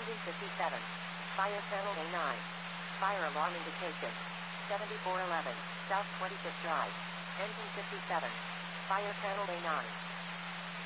Engine 57. Fire panel A9. Fire alarm indication. 7411, South 25th Drive. Engine 57. Fire panel A9.